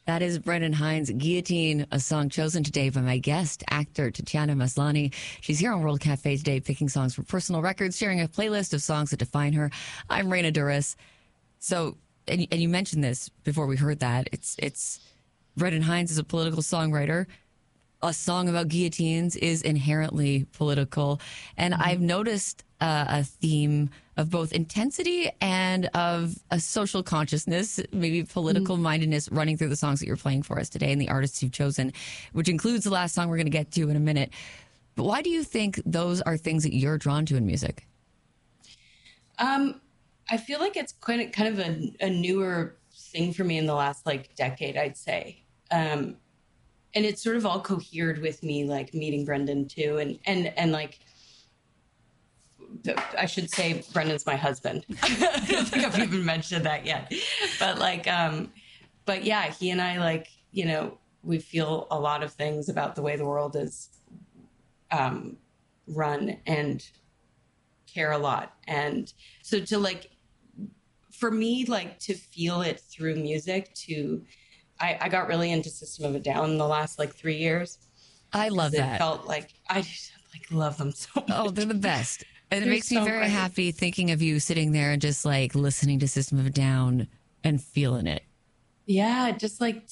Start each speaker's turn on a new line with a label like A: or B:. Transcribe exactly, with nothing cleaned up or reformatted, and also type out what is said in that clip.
A: That is Brendan Hines' Guillotine, a song chosen today by my guest, actor Tatiana Maslany. She's here on World Cafe today, picking songs from personal records, sharing a playlist of songs that define her. I'm Raina Duras. So, and, and you mentioned this before we heard that. It's, it's Brendan Hines is a political songwriter. A song about guillotines is inherently political. And mm-hmm. I've noticed uh, a theme of both intensity and of a social consciousness, maybe political mm-hmm. mindedness running through the songs that you're playing for us today and the artists you've chosen, which includes the last song we're going to get to in a minute. But why do you think those are things that you're drawn to in music?
B: Um, I feel like it's quite kind of a, a newer thing for me in the last like decade, I'd say. Um, And it's sort of all cohered with me, like meeting Brendan too. And, and, and like, I should say Brendan's my husband. I don't think I've even mentioned that yet, but like, um, but yeah, he and I like, you know, we feel a lot of things about the way the world is, um, run and care a lot. And so to like, for me, like to feel it through music to, I, I got really into System of a Down in the last like three years.
A: I love
B: it
A: that.
B: It felt like I just like love them so much.
A: Oh, they're the best. And
B: they're
A: it makes
B: so
A: me very
B: great.
A: happy thinking of you sitting there and just like listening to System of a Down and feeling it.
B: Yeah, just like